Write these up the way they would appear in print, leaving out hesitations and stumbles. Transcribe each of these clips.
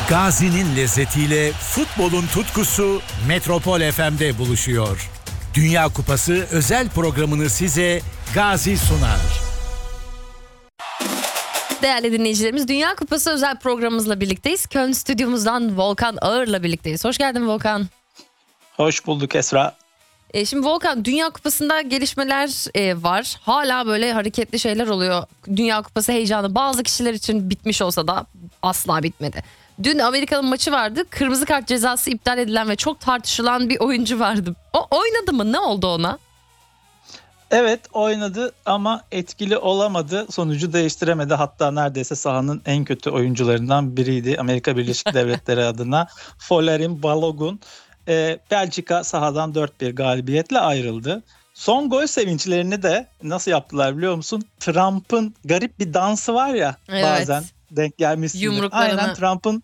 Gazi'nin lezzetiyle futbolun tutkusu Metropol FM'de buluşuyor. Dünya Kupası özel programını size Gazi sunar. Değerli dinleyicilerimiz, Dünya Kupası özel programımızla birlikteyiz. Köln stüdyomuzdan Volkan Ağır'la birlikteyiz. Hoş geldin Volkan. Hoş bulduk Esra. Şimdi Volkan, Dünya Kupası'nda gelişmeler var. Hala böyle hareketli şeyler oluyor. Dünya Kupası heyecanı bazı kişiler için bitmiş olsa da asla bitmedi. Dün Amerika'nın maçı vardı. Kırmızı kart cezası iptal edilen ve çok tartışılan bir oyuncu vardı. O oynadı mı? Ne oldu ona? Evet, oynadı ama etkili olamadı. Sonucu değiştiremedi. Hatta neredeyse sahanın en kötü oyuncularından biriydi. Amerika Birleşik Devletleri adına Folarin Balogun. Belçika sahadan 4-1 galibiyetle ayrıldı. Son gol sevinçlerini de nasıl yaptılar biliyor musun? Trump'ın garip bir dansı var ya, evet, bazen denk gelmişsindir. Yumruklarını aynen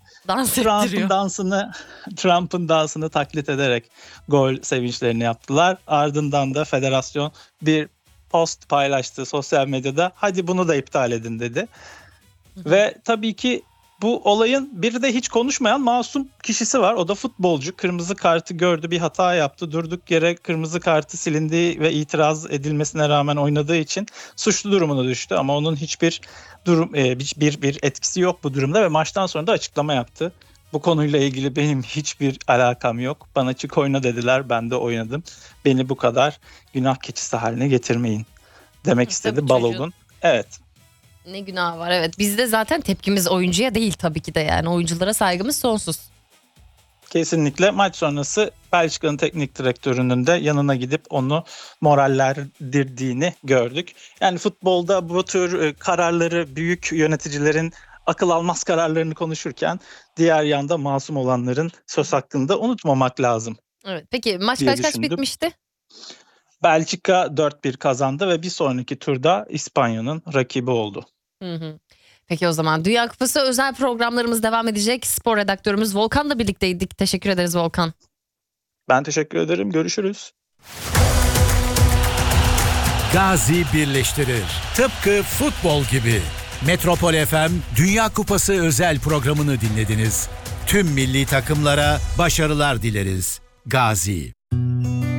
Trump'ın dansını taklit ederek gol sevinçlerini yaptılar. Ardından da federasyon bir post paylaştı sosyal medyada. Hadi bunu da iptal edin dedi. Ve tabii ki bu olayın bir de hiç konuşmayan masum kişisi var. O da futbolcu. Kırmızı kartı gördü, bir hata yaptı. Durduk yere kırmızı kartı silindi ve itiraz edilmesine rağmen oynadığı için suçlu durumuna düştü. Ama onun hiçbir etkisi yok bu durumda ve maçtan sonra da açıklama yaptı. Bu konuyla ilgili benim hiçbir alakam yok. Bana çık oyna dediler, ben de oynadım. Beni bu kadar günah keçisi haline getirmeyin demek istedi Balogun. Evet. Ne günah var, evet. Bizde zaten tepkimiz oyuncuya değil tabii ki de, yani oyunculara saygımız sonsuz. Kesinlikle. Maç sonrası Belçika'nın teknik direktörünün de yanına gidip onu morallendirdiğini gördük. Yani futbolda bu tür kararları büyük yöneticilerin akıl almaz kararlarını konuşurken diğer yanda masum olanların söz hakkını da unutmamak lazım. Evet. Peki maç kaç bitmişti? Belçika 4-1 kazandı ve bir sonraki turda İspanya'nın rakibi oldu. Peki o zaman Dünya Kupası özel programlarımız devam edecek. Spor redaktörümüz Volkan'la birlikteydik. Teşekkür ederiz Volkan. Ben teşekkür ederim. Görüşürüz. Gazi birleştirir. Tıpkı futbol gibi. Metropol FM Dünya Kupası özel programını dinlediniz. Tüm milli takımlara başarılar dileriz. Gazi.